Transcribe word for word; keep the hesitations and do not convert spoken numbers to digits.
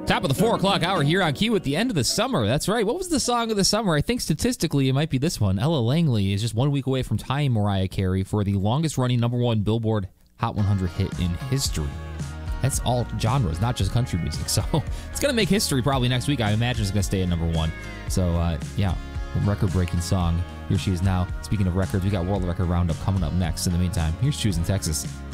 Top of the four o'clock hour here on Q at the end of the summer. That's right. What was the song of the summer? I think statistically it might be this one. Ella Langley is just one week away from tying Mariah Carey for the longest running number one Billboard Hot one hundred hit in history. That's all genres, not just country music. So it's going to make history probably next week. I imagine it's going to stay at number one. So uh, yeah, record-breaking song. Here she is now. Speaking of records, we got World Record Roundup coming up next. In the meantime, here's Choosing Texas.